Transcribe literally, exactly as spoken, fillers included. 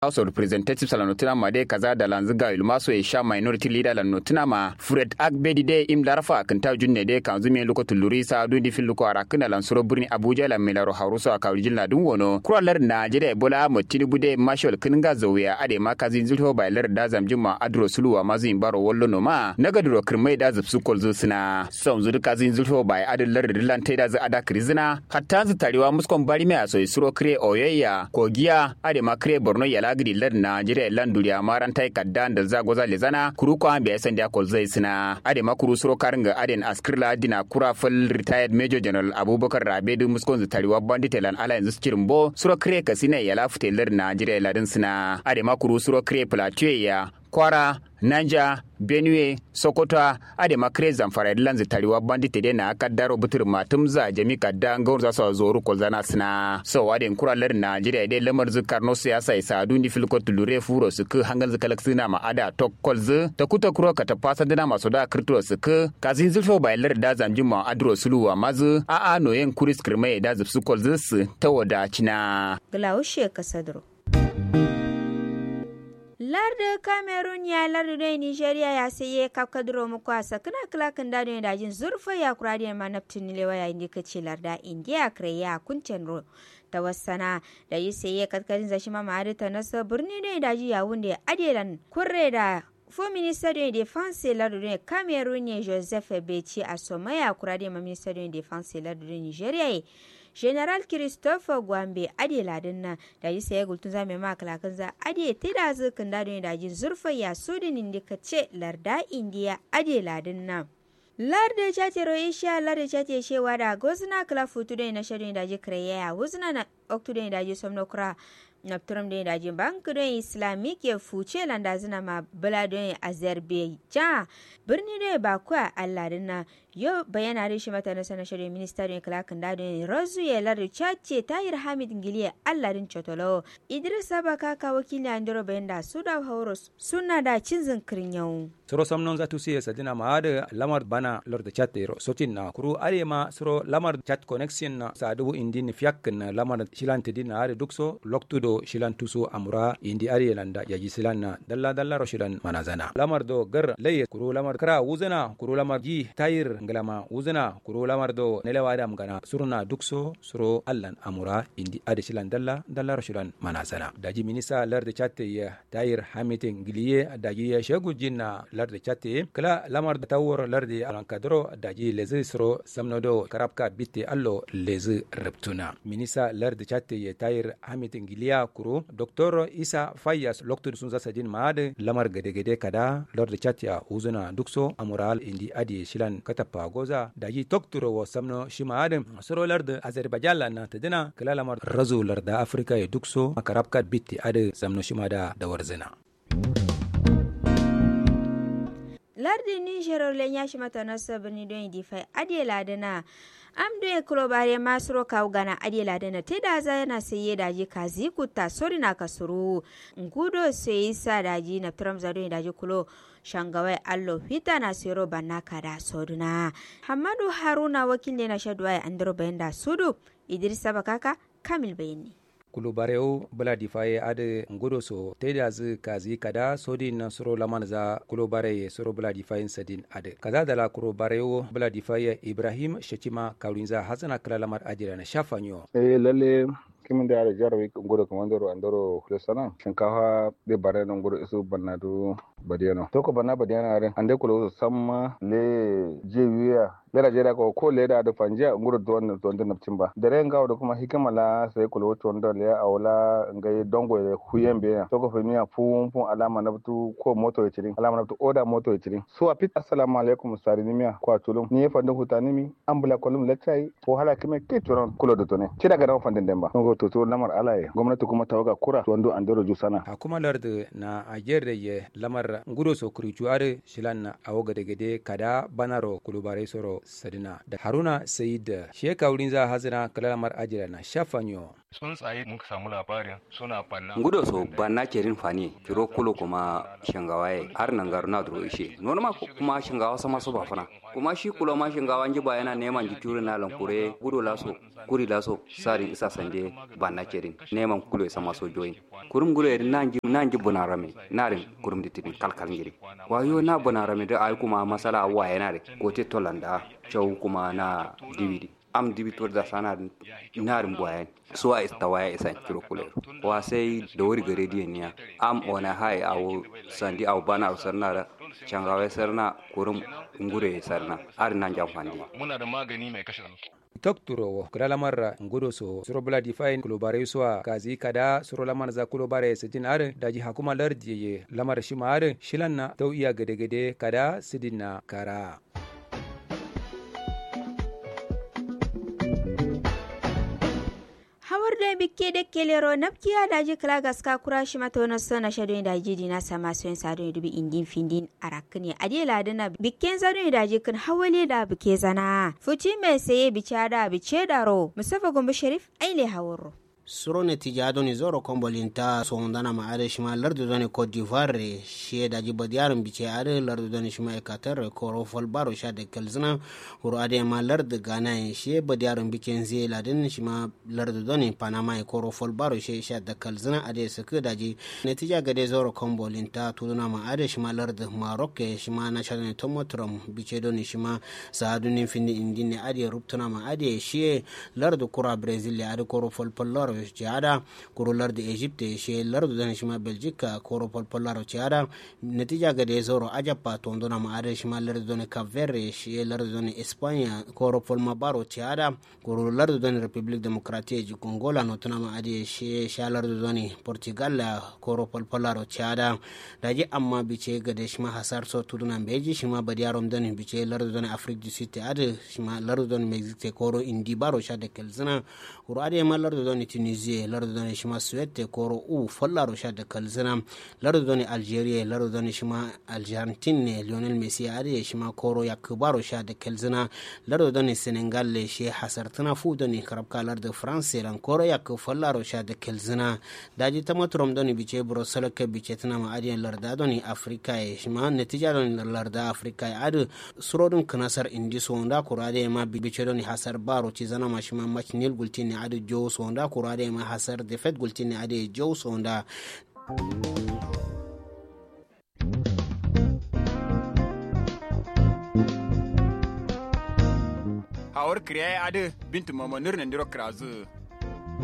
House of Representatives la notina ma de kaza da lanziga ilmaso e sha minority leader la notina ma Fred Agbedi de im darfa kanta junne de kan zumi luko tuluri sa du di fil luko arakuna lan suro burni Abuja la melaro haruso akawjin la dun wono kuralar Najeriya Bola Ahmed Tinubu de Marshal Kinga Zawiya ade makazin zulho bailar da zamjuma adro suluwa mazin baro wallo no ma nagadro kirmai da zubsu kolzo sina son zuru kazin zulho bai adallar dilan taida za ada krizina hatta zu tarewa muskon bari mai aso suro kre oyayya kogiya ade makre Borno yala gidi lar Najeriya lan duriya maran tai kaddan da zagoza lezana kuru ko ambe san da kolzo sina ade makuru suro karinga aden askirla dina kura fal retired Major General Abubakar Rabedu muskon zu tarewa bandit lan ala yanzu cirimbo suro kre kasina yala futelar Najeriya ladin sina ade makuru suro kre plateau ya Kwara, Niger, Benue, Sokoto, ade makre zamfara lanzi tariwa bandite de na kaddaro butur matumza jami kadda ngorza so zoru ko zana sina so ade kuralar Najeriya de lamar zukarno siyasa isa dundi filko tulure furo suku hangal zakalaksina ma ada tokkolzu ta kuta kuro ka ta fasa dina maso da kirturo suku kazin zulfo bailar da zamjuma adro suluwa mazu a a noyen kuris kirmai da zubsu kolzu su ta wadacina glaushe kasadro Larda Cameroon ya larda da Nigeria ya saye kakadro muku a sakina klakin da da dajin zurfa ya kuradi ma naftin lewa ya indika ce larda India kreya kuncen ro ta wasana da yi saye kakadin zashi ma ma'arita nasa birni da daji ya wunde adelan kurre da Fo ministre de défense larda da Cameroon ne Joseph Beti a somaya kuradi ma ministre de défense larda da Nigeria General Christopher Gwambe ade ladin nan da yi saye gultun zame ma kalakan za ade tida zukan dadin da jin zurfa ya sudin indika ce larda India ade ladin nan larda chate roisha larda chate shewa da gozna kala futu da na shirin da ji kreya wuzna na oktude da ji somnokra Napturam da dajin bank don Islamic ya fuce landa zina ma bala don Azerbaijan birni da Baku a Allah dinna yau bayana da shi mata na sanar shirin minista don kalakan da don Rozu ya lar chace Tahir Hamid Ngiliye Allah din Chotolo Idris Abaka ka wakili Andro Benda su da Hauros suna da cinzin kiryau soro samnon za tusi ya sadina ma da lamar bana lord da chat ro sotin na kuru arema soro lamar chat connection na sadu indin fiyak na lamar shilanti din na dukso loktudo shilan tuso amura indi ariyelanda yaji silan na dalla dalla ro shilan manazana lamar do gar lay kuru lamar kra wuzana kuru lamar ji tayir ngalama wuzana kuru lamar do nelewada mgana suruna dukso suro allan amura indi ade shilan dalla dalla ro shilan manazana daji minisa lar de chatte ya tayir hamite ngiliye daji ya shegu jinna lar de chatte kala lamar da tawor lar de alankadro daji lezi suro samnodo karabka bitte allo lezi reptuna minisa lar de chatte ya tayir hamite ngiliya kuro Doctor Isa Fayas lokto sun zasa jin maade lamar gade-gade kada lord chatia uzuna dukso amoral indi adi shilan katapa goza daji tokturo wa samno shimaade soro lord Azerbaijan na tadina kala lamar razu lord Afrika ya dukso makarabkat bitti ade samno shimada da warzina lardi Niger le nya shimata nasa bani don difai adi ladana am do klobare masro kaw gana adela dana teda za na saye daji kazi kuta sori na kasuru ngudo sai sa daji na tram za do daji kulo shangawai allo fita na sero banaka da soduna Hamadu Haruna wakil na shadwai andro benda sudu Idris Abakaka Kamil Bayani kulubareu bala difaye ade ngodo so teda zu kazi kada sodi na soro laman za kulubare soro bala difaye sadin ade kaza dala kulubareu bala difaye Ibrahim Shechima Kaulinza Hasana kala lamar ajira na shafanyo eh lalle kimin da ya jarawi ngodo komandoro andoro khulsana shinkafa de bare no ngodo isu banadu badiano to ko banna badiana ren ande kulo samma le jewiya lera jera ko ko leda da fanja nguro don don don timba dare ngaw da kuma hikima la sai kulo to don le awla ngai dongo le huyembe to ko finiya fu fu alama na butu ko moto yitirin alama na butu oda moto yitirin so a pit assalamu alaikum sarinimiya ko tulum ni fa ndo hutanimi ambula kolum lecai ko hala kime ke turon kulo do tone ci daga ran fandin demba ngo to to lamar alaye gwamnati kuma tawaga kura to ndo andoro jusana hakuma larde na ajerde ye lamar nguro so kurichuare shilan awoga de gede kada banaro kulubare soro sadina da Haruna Said Sheikh Aulinza Hazina kalamar ajira na shafanyo tsuntsaye muka samu labarin suna banna ngudo so banna kerin fani kiro kulo kuma shingawaye har nan garuna duro ishe norma kuma shingawa sama so ba fana kuma shi kulo ma shingawa nji ba yana neman jikuri na lankure gudo laso kuri laso sari isa sande banna kerin neman kulo sama so joyin kurum gulo erin nanji nanji bonarame narin kurum ditin kalkal ngiri wayo na bonarame da ay kuma masala wa yana re kote tolanda chaw kuma na dividi am dibitor da sana narin boyen so a istawaya isan kiro kulero wa sai da wuri gare diyan am ona hai awo sandi aw bana sarna da changawe sarna kurum ngure sarna ar nan jamfandi muna da magani mai kashe Tokturo kuralamar ngudo so surobla define kulobare so kazi kada surolamar za kulobare sidin are daji hakuma lardiye lamar shimare shilanna tau iya gade gade kada sidinna kara da bikke da kelero napkiya daji kala gaska kura shi mata wani sana shado da jidi na sama sun sado dubi indin findin arakne adela da na bikken zado da jikin hawale da bike zana fuci mai saye bice da bice daro musafa gombe sharif aile hawaro suro netija doni zoro kombolinta sondana ma ade shima lardu doni Cote d'Ivoire she daji badiyarin bice ade lardu doni shima ekatar koro folbaro sha de kelzina huru ade ma lardu Ghana she badiyarin bice zai ladin shima lardu doni Panama e koro folbaro she sha de kelzina ade suku daji netija gade zoro kombolinta tuduna ma ade shima lardu Maroc shima na shadane tomotrom bice doni shima saaduni findi indine ade ruptuna ma ade she lardu kura Brazil ade koro folpoloro ciada koro lardu Egypte she lardu dan shima Belgique koro polpolaro ciada netija gade zoro ajapa tondona ma ade shima lardu dan Cape Verde she lardu dan Espagne koro polmabaro ciada koro lardu dan Republique Democratique du Congo la notuna ma ade she sha lardu dan Portugal koro polpolaro ciada daji amma bice gade shima hasar so tuduna beji shima badiyarom dan bice lardu dan Afrique du Sud ade shima lardu dan Mexique koro indi baro sha de kelzina koro ade ma lardu dan Tunisia lardu doni shima Suède koro u follaro sha de kalzina lardu doni Algeria lardu doni shima Argentine Lionel Messi ade shima koro yakbaro sha de kalzina lardu doni Senegal le she hasartana fu doni karabka lardu France lan koro yak follaro sha de kalzina daji tamatrom doni bice Brussels ke bice tana ma ade larda doni Afrika e shima netija doni larda Afrika e ade surodun kanasar indi sonda koro ade ma bice doni hasar baro cizana ma shima match nil gultini ade jo sonda koro ade ma hasar defet gultini ade jow sonda hawar kriya ade bintu mamanur nan diro krazu